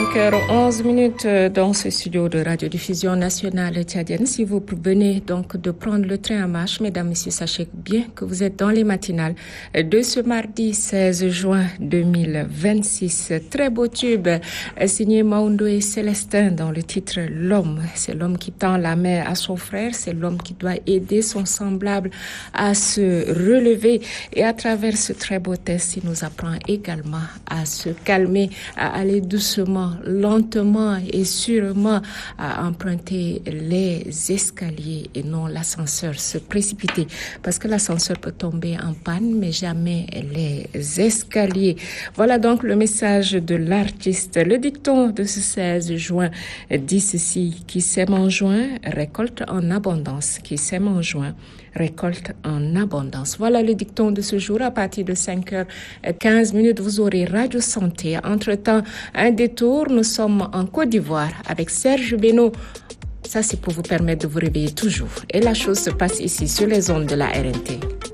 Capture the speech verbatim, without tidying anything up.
cinq heures onze minutes dans ce studio de radiodiffusion nationale tchadienne. Si vous venez donc de prendre le train en marche, mesdames, messieurs, sachez bien que vous êtes dans les matinales de ce mardi seize juin deux mille vingt-six. Très beau tube signé Maondo et Célestin dans le titre L'homme. C'est l'homme qui tend la main à son frère, c'est l'homme qui doit aider son semblable à se relever. Et à travers ce très beau texte, il nous apprend également à se calmer, à aller doucement, lentement et sûrement à emprunter les escaliers et non l'ascenseur, se précipiter. Parce que l'ascenseur peut tomber en panne, mais jamais les escaliers. Voilà donc le message de l'artiste. Le dicton de ce seize juin dit ceci: qui sème en juin récolte en abondance. Qui sème en juin récolte en abondance. Voilà le dicton de ce jour. À partir de cinq heures quinze minutes, vous aurez Radio Santé. Entre-temps, un détour, nous sommes en Côte d'Ivoire avec Serge Beno. Ça, c'est pour vous permettre de vous réveiller toujours. Et la chose se passe ici, sur les ondes de la R N T.